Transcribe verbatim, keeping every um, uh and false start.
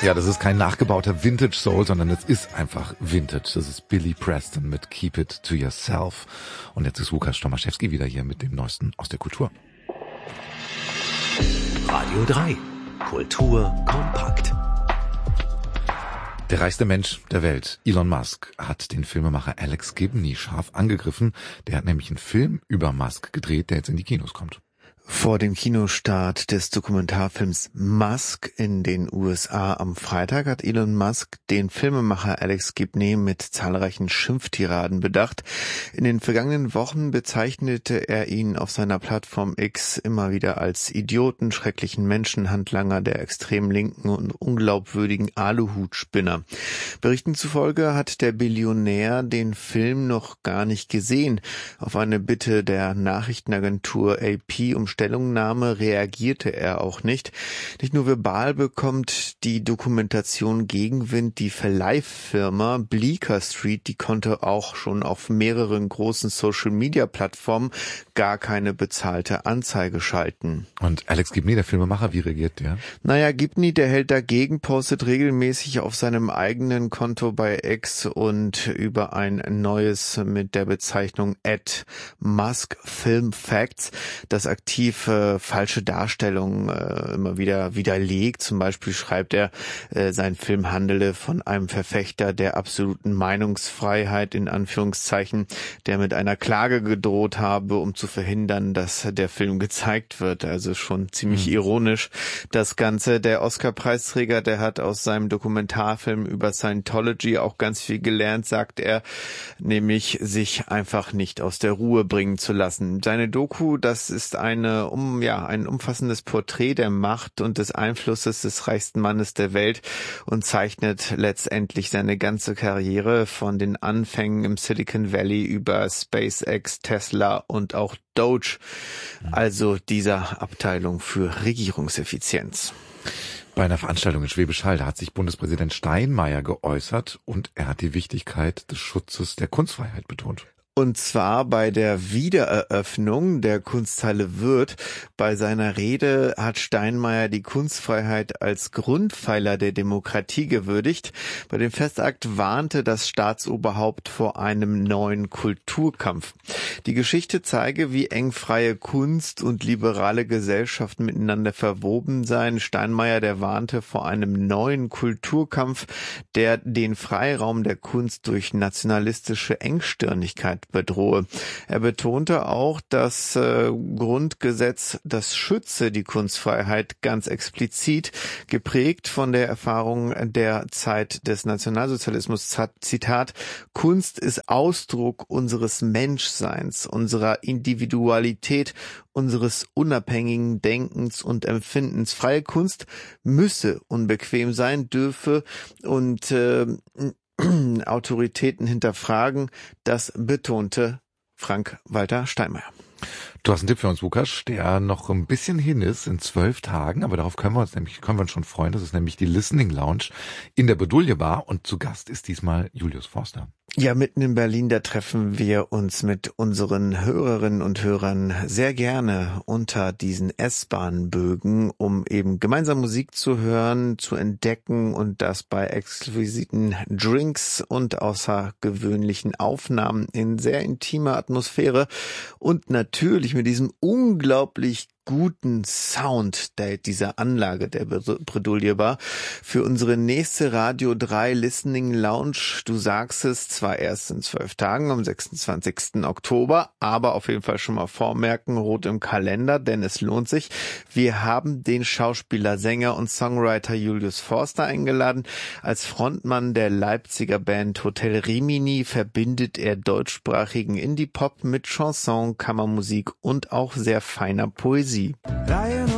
Ja, das ist kein nachgebauter Vintage Soul, sondern es ist einfach Vintage. Das ist Billy Preston mit Keep It To Yourself. Und jetzt ist Łukasz Tomaszewski wieder hier mit dem Neuesten aus der Kultur. Radio drei. Kultur kompakt. Der reichste Mensch der Welt, Elon Musk, hat den Filmemacher Alex Gibney scharf angegriffen. Der hat nämlich einen Film über Musk gedreht, der jetzt in die Kinos kommt. Vor dem Kinostart des Dokumentarfilms Musk in den U S A am Freitag hat Elon Musk den Filmemacher Alex Gibney mit zahlreichen Schimpftiraden bedacht. In den vergangenen Wochen bezeichnete er ihn auf seiner Plattform X immer wieder als Idioten, schrecklichen Menschenhandlanger, der extrem linken und unglaubwürdigen Aluhutspinner. Berichten zufolge hat der Billionär den Film noch gar nicht gesehen. Auf eine Bitte der Nachrichtenagentur A P um Stellungnahme reagierte er auch nicht. Nicht nur verbal bekommt die Dokumentation Gegenwind. Die Verleihfirma Bleecker Street, die konnte auch schon auf mehreren großen Social-Media-Plattformen gar keine bezahlte Anzeige schalten. Und Alex Gibney, der Filmemacher, wie reagiert der? Naja, Gibney, der hält dagegen, postet regelmäßig auf seinem eigenen Konto bei X und über ein neues mit der Bezeichnung at Musk Film Facts, das aktiv äh, falsche Darstellungen äh, immer wieder widerlegt. Zum Beispiel schreibt er, äh, sein Film handele von einem Verfechter der absoluten Meinungsfreiheit, in Anführungszeichen, der mit einer Klage gedroht habe, um zu verhindern, dass der Film gezeigt wird. Also schon ziemlich mhm. ironisch. Das Ganze, der Oscar-Preisträger, der hat aus seinem Dokumentarfilm über Scientology auch ganz viel gelernt, sagt er, nämlich sich einfach nicht aus der Ruhe bringen zu lassen. Seine Doku, das ist eine um ja ein umfassendes Porträt der Macht und des Einflusses des reichsten Mannes der Welt und zeichnet letztendlich seine ganze Karriere von den Anfängen im Silicon Valley über SpaceX, Tesla und auch Doge, also dieser Abteilung für Regierungseffizienz. Bei einer Veranstaltung in Schwäbisch Hall, da hat sich Bundespräsident Steinmeier geäußert und er hat die Wichtigkeit des Schutzes der Kunstfreiheit betont. Und zwar bei der Wiedereröffnung der Kunsthalle Würth. Bei seiner Rede hat Steinmeier die Kunstfreiheit als Grundpfeiler der Demokratie gewürdigt. Bei dem Festakt warnte das Staatsoberhaupt vor einem neuen Kulturkampf. Die Geschichte zeige, wie eng freie Kunst und liberale Gesellschaft miteinander verwoben seien. Steinmeier, der warnte vor einem neuen Kulturkampf, der den Freiraum der Kunst durch nationalistische Engstirnigkeit bedrohe. Er betonte auch, das äh, Grundgesetz, das schütze die Kunstfreiheit ganz explizit, geprägt von der Erfahrung der Zeit des Nationalsozialismus. Zitat, Kunst ist Ausdruck unseres Menschseins, unserer Individualität, unseres unabhängigen Denkens und Empfindens. Freie Kunst müsse unbequem sein, dürfe und äh, Autoritäten hinterfragen, das betonte Frank-Walter Steinmeier. Du hast einen Tipp für uns, Łukasz, der noch ein bisschen hin ist, in zwölf Tagen, aber darauf können wir uns nämlich, können wir uns schon freuen. Das ist nämlich die Listening Lounge in der Bedulie Bar und zu Gast ist diesmal Julius Forster. Ja, mitten in Berlin, da treffen wir uns mit unseren Hörerinnen und Hörern sehr gerne unter diesen S-Bahn-Bögen, um eben gemeinsam Musik zu hören, zu entdecken und das bei exquisiten Drinks und außergewöhnlichen Aufnahmen in sehr intimer Atmosphäre und natürlich mit diesem unglaublich guten Sound der, dieser Anlage der Bedulie Bar für unsere nächste Radio drei Listening Lounge. Du sagst es, zwar erst in zwölf Tagen, am sechsundzwanzigsten Oktober, aber auf jeden Fall schon mal vormerken, rot im Kalender, denn es lohnt sich. Wir haben den Schauspieler, Sänger und Songwriter Julius Forster eingeladen. Als Frontmann der Leipziger Band Hotel Rimini verbindet er deutschsprachigen Indie-Pop mit Chanson, Kammermusik und auch sehr feiner Poesie.